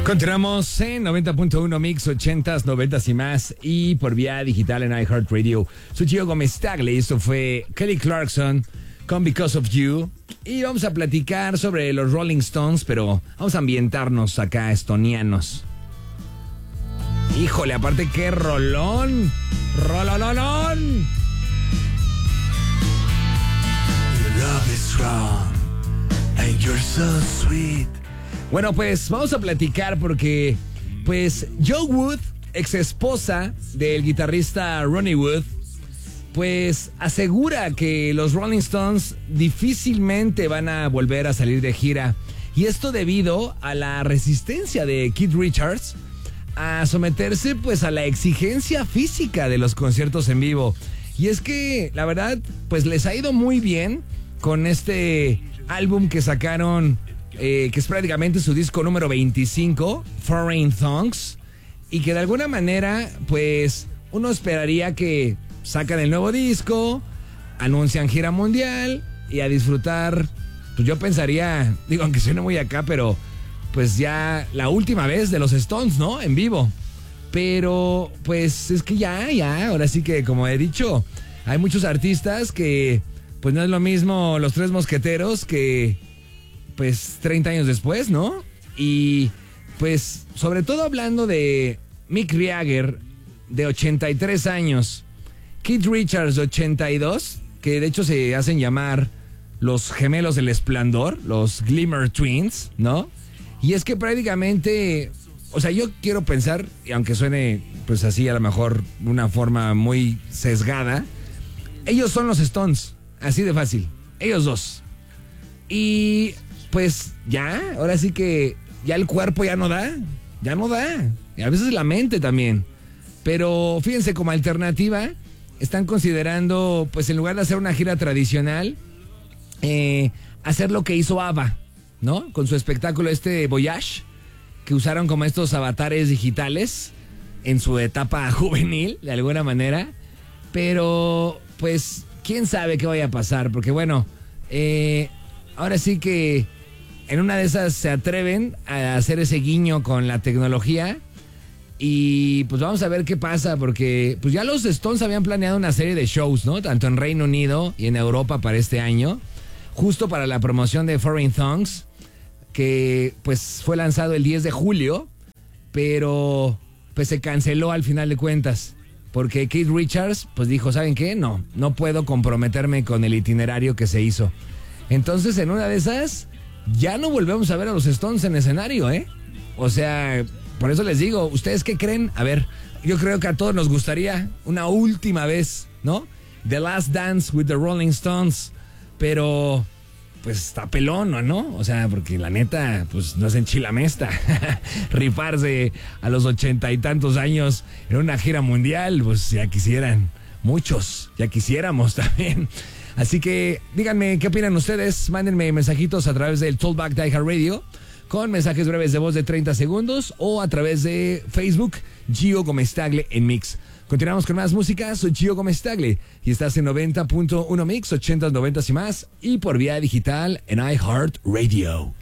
Continuamos en 90.1 Mix, 80s, 90s y más, y por vía digital en iHeartRadio. Soy Gio Gómez Tagle y esto fue Kelly Clarkson con Because of You. Y vamos a platicar sobre los Rolling Stones, pero vamos a ambientarnos acá, estonianos. Híjole, aparte qué rolón. ¡Rolololón! Your love is strong and you're so sweet. Bueno, pues vamos a platicar porque, pues, Joe Wood, ex esposa del guitarrista Ronnie Wood, pues asegura que los Rolling Stones difícilmente van a volver a salir de gira. Y esto debido a la resistencia de Keith Richards a someterse, pues, a la exigencia física de los conciertos en vivo. Y es que, la verdad, pues les ha ido muy bien con este álbum que sacaron, que es prácticamente su disco número 25, Foreign Songs, y que de alguna manera, pues, uno esperaría que sacan el nuevo disco, anuncian gira mundial y a disfrutar, pues yo pensaría, digo, aunque suene muy acá, pero pues ya la última vez de los Stones, ¿no? En vivo. Pero, pues, es que ya, ahora sí que, como he dicho, hay muchos artistas que, pues no es lo mismo Los Tres Mosqueteros que, pues, 30 años después, ¿no? Y, pues, sobre todo hablando de Mick Jagger, de 83 años, Keith Richards, de 82, que de hecho se hacen llamar los gemelos del esplendor, los Glimmer Twins, ¿no? Y es que prácticamente, o sea, yo quiero pensar, y aunque suene pues así a lo mejor de una forma muy sesgada, ellos son los Stones, así de fácil, ellos dos. Y pues ya, ahora sí que ya el cuerpo ya no da, y a veces la mente también. Pero fíjense, como alternativa, están considerando, pues en lugar de hacer una gira tradicional, hacer lo que hizo ABBA, ¿no? Con su espectáculo Voyage, que usaron como estos avatares digitales en su etapa juvenil, de alguna manera. Pero, pues, quién sabe qué vaya a pasar, porque bueno, ahora sí que en una de esas se atreven a hacer ese guiño con la tecnología. Y pues vamos a ver qué pasa, porque pues ya los Stones habían planeado una serie de shows, ¿no? Tanto en Reino Unido y en Europa para este año, justo para la promoción de Foreign Songs, que pues fue lanzado el 10 de julio, pero pues se canceló al final de cuentas, porque Keith Richards pues dijo, ¿saben qué? No puedo comprometerme con el itinerario que se hizo. Entonces, en una de esas, ya no volvemos a ver a los Stones en escenario, ¿eh? O sea, por eso les digo, ¿ustedes qué creen? A ver, yo creo que a todos nos gustaría una última vez, ¿no? The Last Dance with the Rolling Stones, pero pues está pelón, ¿no? O sea, porque la neta, pues no es enchilamesta rifarse a los 80 y tantos años en una gira mundial, pues ya quisieran muchos, ya quisiéramos también. Así que díganme qué opinan ustedes, mándenme mensajitos a través del Talkback de iHeartRadio con mensajes breves de voz de 30 segundos o a través de Facebook, Gio Gómez Tagle en Mix. Continuamos con más música, soy Gio Gómez Tagle y estás en 90.1 Mix, 80s, 90s y más, y por vía digital en iHeartRadio.